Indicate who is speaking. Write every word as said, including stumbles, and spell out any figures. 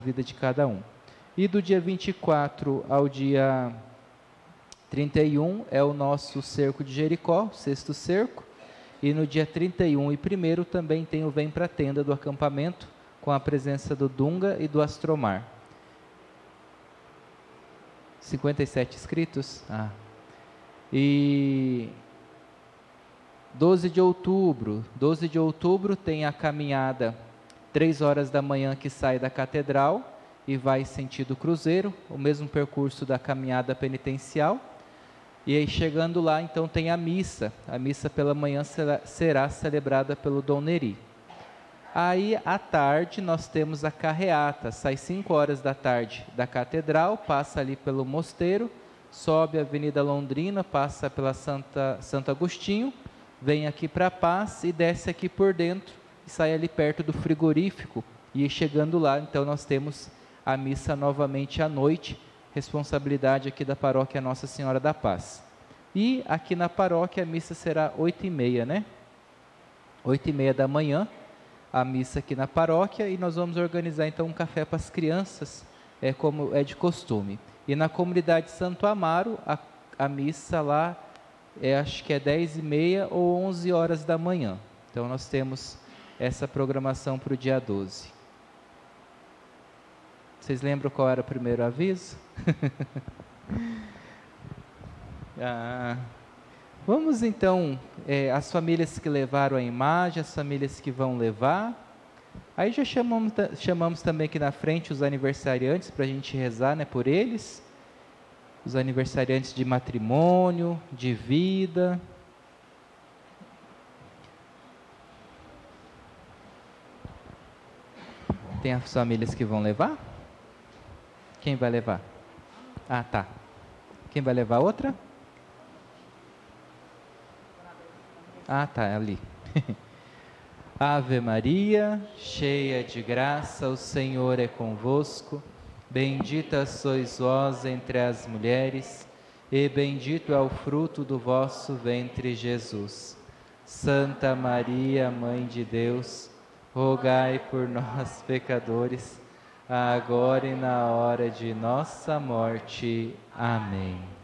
Speaker 1: vida de cada um. E do dia vinte e quatro ao dia trinta e um é o nosso cerco de Jericó, sexto cerco. E no dia trinta e um e primeiro também tem o Vem para a Tenda do acampamento, com a presença do Dunga e do Astromar. cinquenta e sete inscritos? Ah. E doze de outubro, doze de outubro tem a caminhada, três horas da manhã, que sai da catedral e vai sentido Cruzeiro, o mesmo percurso da caminhada penitencial. E aí, chegando lá, então tem a missa. A missa pela manhã será, será celebrada pelo Dom Neri. Aí, à tarde, nós temos a carreata. Sai cinco horas da tarde da catedral, passa ali pelo mosteiro, sobe a Avenida Londrina, passa pela Santa, Santo Agostinho, vem aqui para a Paz e desce aqui por dentro e sai ali perto do frigorífico. E chegando lá, então, nós temos a missa novamente à noite, responsabilidade aqui da paróquia Nossa Senhora da Paz. E aqui na paróquia a missa será oito e meia, né? Oito e meia da manhã, a missa aqui na paróquia, e nós vamos organizar então um café para as crianças, é, como é de costume. E na comunidade Santo Amaro, a, a missa lá, é, acho que é dez e meia ou onze horas da manhã. Então nós temos essa programação para o dia doze. Vocês lembram qual era o primeiro aviso? ah, vamos então, é, as famílias que levaram a imagem, as famílias que vão levar. Aí já chamamos, chamamos também aqui na frente os aniversariantes para a gente rezar, né, por eles. Os aniversariantes de matrimônio, de vida. Tem as famílias que vão levar? Quem vai levar? Ah, tá. Quem vai levar outra? Ah, tá, ali. Ave Maria, cheia de graça, o Senhor é convosco. Bendita sois vós entre as mulheres, e bendito é o fruto do vosso ventre, Jesus. Santa Maria, Mãe de Deus, rogai por nós, pecadores, agora e na hora de nossa morte. Amém.